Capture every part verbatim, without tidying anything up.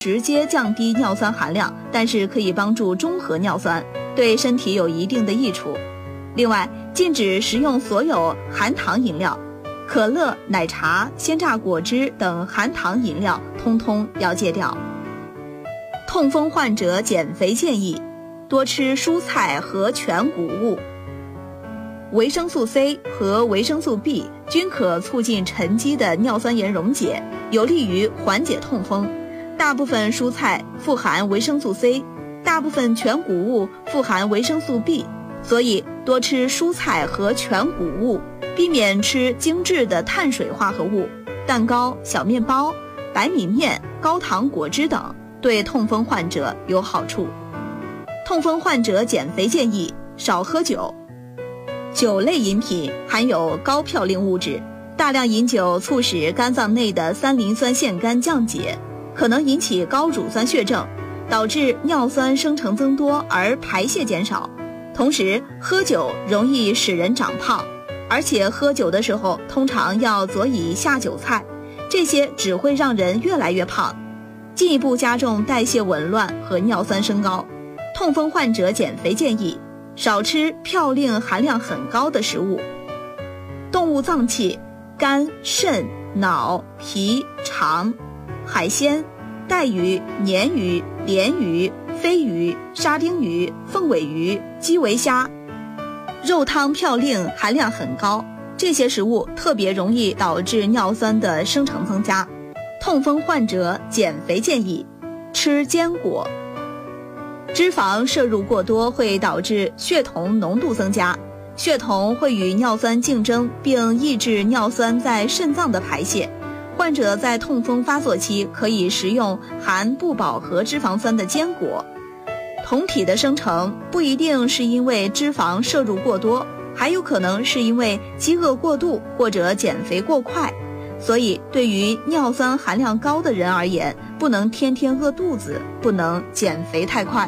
直接降低尿酸含量，但是可以帮助中和尿酸，对身体有一定的益处。另外，禁止食用所有含糖饮料，可乐、奶茶、鲜榨果汁等含糖饮料通通要戒掉。痛风患者减肥建议：多吃蔬菜和全谷物。维生素 C 和维生素 B 均可促进沉积的尿酸盐溶解，有利于缓解痛风。大部分蔬菜富含维生素 C， 大部分全谷物富含维生素 B， 所以多吃蔬菜和全谷物，避免吃精致的碳水化合物、蛋糕、小面包、白米面、高糖果汁等，对痛风患者有好处。痛风患者减肥建议：少喝酒。酒类饮品含有高嘌呤物质，大量饮酒促使肝脏内的三磷酸腺苷降解，可能引起高乳酸血症，导致尿酸生成增多而排泄减少。同时，喝酒容易使人长胖，而且喝酒的时候通常要佐以下酒菜，这些只会让人越来越胖，进一步加重代谢紊乱和尿酸升高。痛风患者减肥建议：少吃嘌呤含量很高的食物。动物脏器：肝、肾、脑、脾、肠；海鲜：带鱼、鲶鱼、鲢鱼、飞鱼、沙丁鱼、凤尾鱼、基围虾。肉汤嘌呤含量很高，这些食物特别容易导致尿酸的生成增加。痛风患者减肥建议：吃坚果。脂肪摄入过多会导致血酮浓度增加，血酮会与尿酸竞争，并抑制尿酸在肾脏的排泄。患者在痛风发作期可以食用含不饱和脂肪酸的坚果。酮体的生成不一定是因为脂肪摄入过多，还有可能是因为饥饿过度或者减肥过快。所以对于尿酸含量高的人而言，不能天天饿肚子，不能减肥太快。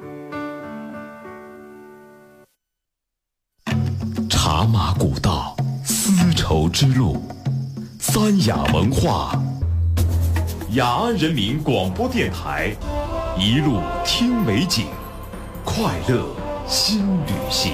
茶马古道，丝绸之路，三雅文化，雅安人民广播电台，一路听美景，快乐新旅行。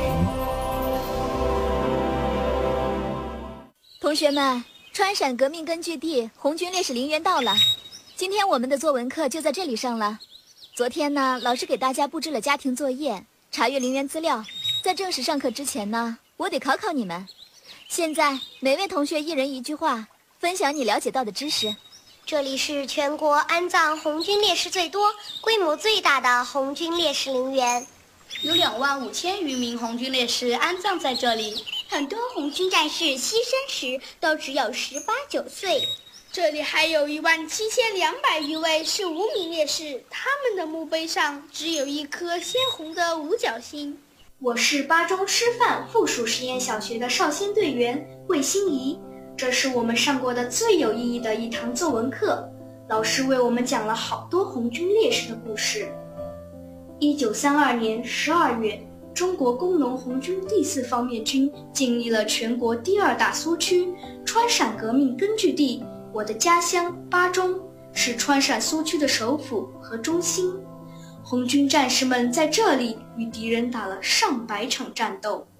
同学们，川陕革命根据地红军烈士陵园到了，今天我们的作文课就在这里上了。昨天呢，老师给大家布置了家庭作业，查阅陵园资料。在正式上课之前呢，我得考考你们。现在每位同学一人一句话，分享你了解到的知识。 这里是全国安葬红军烈士最多、规模最大的红军烈士陵园， 有两万五千余名红军烈士安葬在这里。 很多红军战士牺牲时都只有十八九岁。 这里还有一万七千两百余位是无名烈士，他们的墓碑上只有一颗鲜红的五角星。 我是八中师范附属实验小学的少先队员魏欣怡，这是我们上过的最有意义的一堂作文课，老师为我们讲了好多红军烈士的故事。一九三二年十二月，中国工农红军第四方面军经历了全国第二大苏区川陕革命根据地，我的家乡巴中是川陕苏区的首府和中心。红军战士们在这里与敌人打了上百场战斗，